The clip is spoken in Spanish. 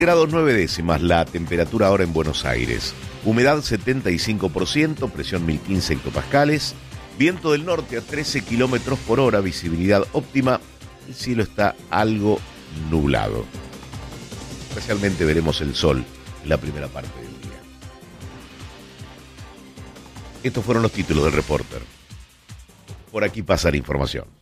Grados 9 décimas la temperatura ahora en Buenos Aires. Humedad 75%, presión 1015 hectopascales. Viento del norte a 13 kilómetros por hora, visibilidad óptima. El cielo está algo nublado. Especialmente veremos el sol en la primera parte del día. Estos fueron los títulos del Reporter. Por aquí pasa la información.